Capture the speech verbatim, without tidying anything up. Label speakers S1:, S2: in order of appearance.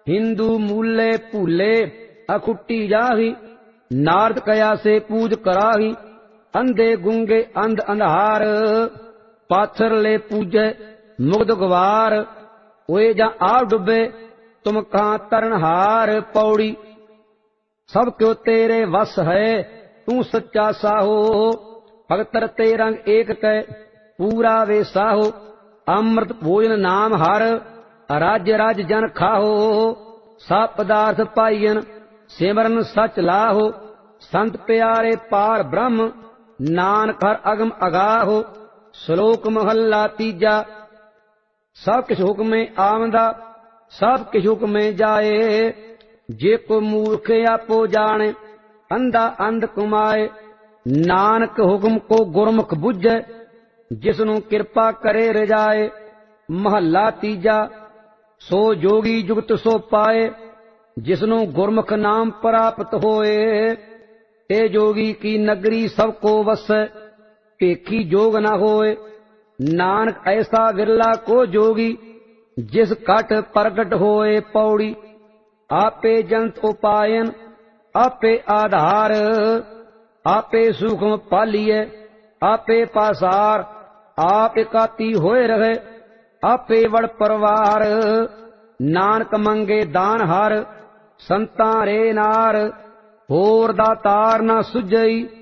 S1: हिंदू मूले भूले अखुट्टी जाही। नारद कया से पूज कराही। अंधे गुंगे अंध अंधार पाथर ले पूजे मुग्ध गवार। ओए जा आप डुबे तुम कहां तरनहार। पौड़ी सब क्यों तेरे वस है तू सच्चा साहो। भगतर ते रंग एक कै पूरा वे साहो। अमृत भोजन नाम हर राज्य राज जन खाहो। सा पदार्थ पाइयन सिमरन सच लाहो। संत प्यारे पार ब्रह्म नानक हर अगम अगाहो। श्लोक महला तीजा। सब किस हुक्म में आमदा सब किस हुक्म में जाए। जे को मूर्ख आपो जाने अंधा अंध कुमाए। नानक हुक्म को गुरमुख बुझे जिसनु कृपा करे रजाए। महला तीजा। सो जोगी जुगत सो पाए जिसनु गुरमुख नाम प्राप्त होए। ते जोगी की नगरी सबको वसै पेखी जोग न होए। नानक ऐसा विरला को जोगी जिस कट प्रगट होए। पौड़ी आपे जंत उपायन आपे आधार। आपे सूक्ष्म पालिए आपे पासार। आप एकाती होए रहे आपे वड़ परवार। नानक मंगे दान हर संतां रे नार। होर दातार न सुझई